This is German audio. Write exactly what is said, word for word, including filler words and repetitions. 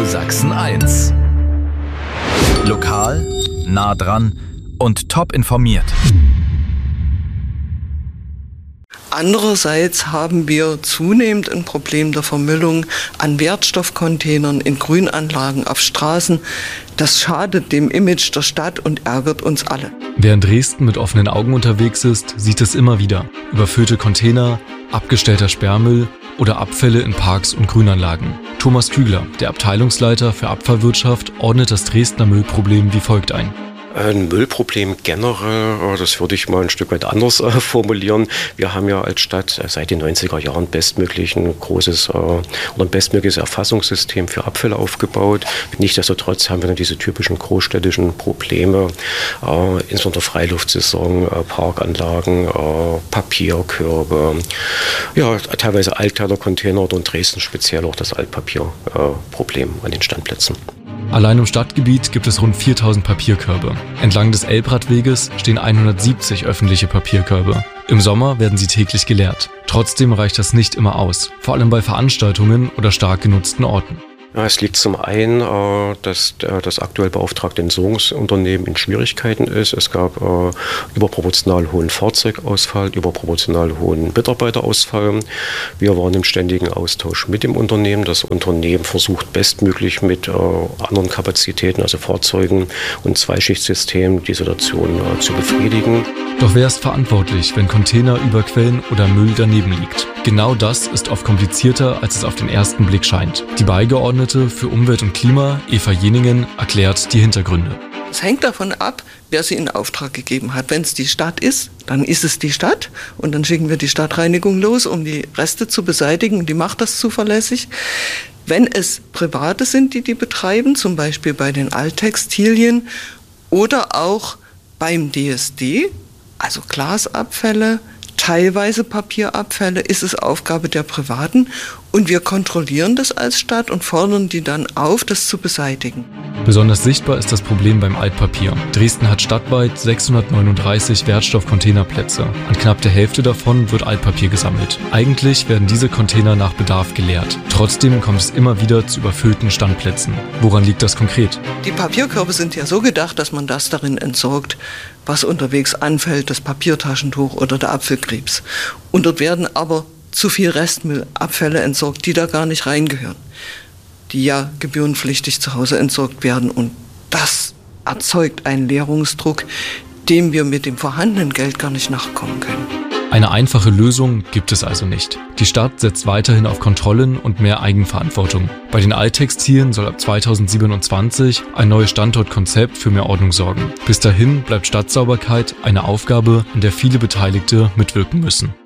Sachsen eins. Lokal, nah dran und top informiert. Andererseits haben wir zunehmend ein Problem der Vermüllung an Wertstoffcontainern in Grünanlagen auf Straßen. Das schadet dem Image der Stadt und ärgert uns alle. Wer in Dresden mit offenen Augen unterwegs ist, sieht es immer wieder. Überfüllte Container, abgestellter Sperrmüll oder Abfälle in Parks und Grünanlagen. Thomas Kügler, der Abteilungsleiter für Abfallwirtschaft, ordnet das Dresdner Müllproblem wie folgt ein. Ein Müllproblem generell, das würde ich mal ein Stück weit anders äh, formulieren. Wir haben ja als Stadt seit den neunziger Jahren bestmöglich ein großes äh, oder ein bestmögliches Erfassungssystem für Abfälle aufgebaut. Nichtsdestotrotz haben wir dann diese typischen großstädtischen Probleme, äh, insbesondere Freiluftsaison, äh, Parkanlagen, äh, Papierkörbe, ja, teilweise Altteilercontainer oder in Dresden speziell auch das Altpapierproblem äh, an den Standplätzen. Allein im Stadtgebiet gibt es rund viertausend Papierkörbe. Entlang des Elbradweges stehen hundertsiebzig öffentliche Papierkörbe. Im Sommer werden sie täglich geleert. Trotzdem reicht das nicht immer aus, vor allem bei Veranstaltungen oder stark genutzten Orten. Ja, es liegt zum einen, äh, dass äh, das aktuell beauftragte Entsorgungsunternehmen in Schwierigkeiten ist. Es gab äh, überproportional hohen Fahrzeugausfall, überproportional hohen Mitarbeiterausfall. Wir waren im ständigen Austausch mit dem Unternehmen. Das Unternehmen versucht bestmöglich mit äh, anderen Kapazitäten, also Fahrzeugen und Zweischichtssystemen, die Situation äh, zu befriedigen. Doch wer ist verantwortlich, wenn Container überquellen oder Müll daneben liegt? Genau das ist oft komplizierter, als es auf den ersten Blick scheint. Die Beigeordnete für Umwelt und Klima, Eva Jeningen, erklärt die Hintergründe. Es hängt davon ab, wer sie in Auftrag gegeben hat. Wenn es die Stadt ist, dann ist es die Stadt und dann schicken wir die Stadtreinigung los, um die Reste zu beseitigen. Die macht das zuverlässig. Wenn es Private sind, die die betreiben, zum Beispiel bei den Alttextilien oder auch beim D S D, also Glasabfälle, teilweise Papierabfälle, ist es Aufgabe der Privaten und wir kontrollieren das als Stadt und fordern die dann auf, das zu beseitigen. Besonders sichtbar ist das Problem beim Altpapier. Dresden hat stadtweit sechshundertneununddreißig Wertstoffcontainerplätze. An knapp der Hälfte davon wird Altpapier gesammelt. Eigentlich werden diese Container nach Bedarf geleert. Trotzdem kommt es immer wieder zu überfüllten Standplätzen. Woran liegt das konkret? Die Papierkörbe sind ja so gedacht, dass man das darin entsorgt, was unterwegs anfällt, das Papiertaschentuch oder der Apfelkrebs. Und dort werden aber zu viel Restmüllabfälle entsorgt, die da gar nicht reingehören, die ja gebührenpflichtig zu Hause entsorgt werden. Und das erzeugt einen Leerungsdruck, dem wir mit dem vorhandenen Geld gar nicht nachkommen können. Eine einfache Lösung gibt es also nicht. Die Stadt setzt weiterhin auf Kontrollen und mehr Eigenverantwortung. Bei den Alttextilien soll ab zweitausendsiebenundzwanzig ein neues Standortkonzept für mehr Ordnung sorgen. Bis dahin bleibt Stadtsauberkeit eine Aufgabe, an der viele Beteiligte mitwirken müssen.